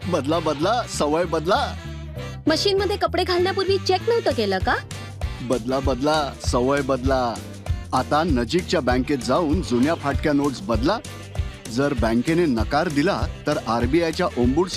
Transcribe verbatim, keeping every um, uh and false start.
बदला बदला, सवय बदला. मशीन मध्ये कपडे घालण्यापूर्वी चेक नव्हतं केलं का? बदला बदला, सवय बदला. आता नजीकच्या बँकेत जाऊन जुन्या फाटक्या नोट्स बदला. जर बँकेने नकार दिला तर आरबीआयच्या ओंबुड्स